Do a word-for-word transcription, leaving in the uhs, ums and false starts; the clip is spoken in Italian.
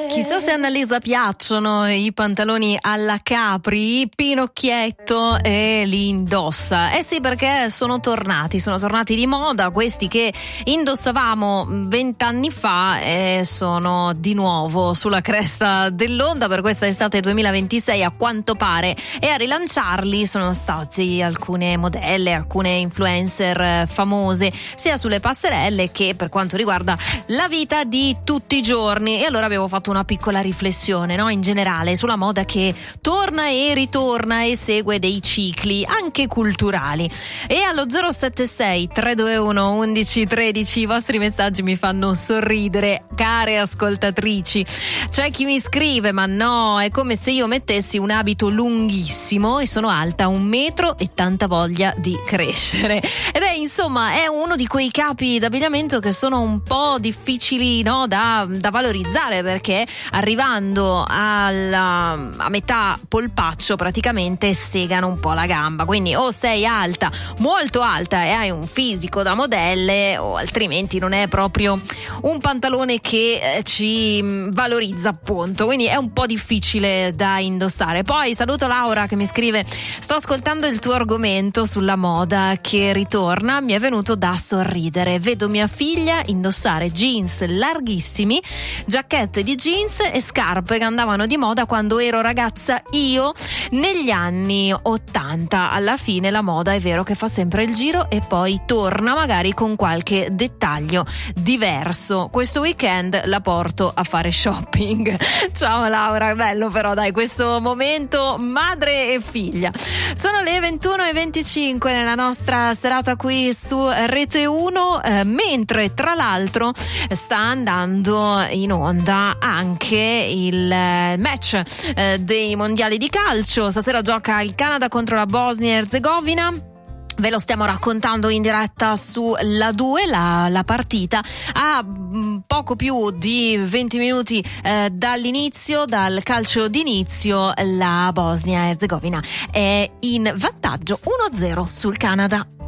Chissà se a Annalisa piacciono i pantaloni alla Capri, Pinocchietto, e li indossa. Eh sì, perché sono tornati, sono tornati di moda questi che indossavamo vent'anni fa e sono di nuovo sulla cresta dell'onda per questa estate duemilaventisei a quanto pare, e a rilanciarli sono stati alcune modelle, alcune influencer famose, sia sulle passerelle che per quanto riguarda la vita di tutti i giorni. E allora abbiamo fatto una piccola riflessione, no? In generale sulla moda che torna e ritorna e segue dei cicli anche culturali. E allo zero sette sei tre due uno undici tredici i vostri messaggi mi fanno sorridere, care ascoltatrici. C'è chi mi scrive: ma no, è come se io mettessi un abito lunghissimo e sono alta un metro e tanta voglia di crescere. E beh, insomma, è uno di quei capi d'abbigliamento che sono un po' difficili, no, da, da valorizzare, perché arrivando alla, a metà polpaccio praticamente segano un po' la gamba. Quindi o sei alta, molto alta, e hai un fisico da modelle, o altrimenti non è proprio un pantalone che eh, ci valorizza, appunto. Quindi è un po' difficile da indossare. Poi saluto Laura che mi scrive: sto ascoltando il tuo argomento sulla moda che ritorna, mi è venuto da sorridere, vedo mia figlia indossare jeans larghissimi, giacchette di jeans e scarpe che andavano di moda quando ero ragazza io negli anni ottanta. Alla fine la moda è vero che fa sempre il giro e poi torna magari con qualche dettaglio diverso. Questo weekend la porto a fare shopping. Ciao Laura, bello però dai questo momento madre e figlia. Sono le ventuno e venticinque nella nostra serata qui su Rete uno, eh, mentre tra l'altro sta andando in onda anche il match eh, dei mondiali di calcio. Stasera gioca il Canada contro la Bosnia e Erzegovina. Ve lo stiamo raccontando in diretta su La due, la, la partita a poco più di venti minuti eh, dall'inizio, dal calcio d'inizio. La Bosnia e Erzegovina è in vantaggio uno a zero sul Canada.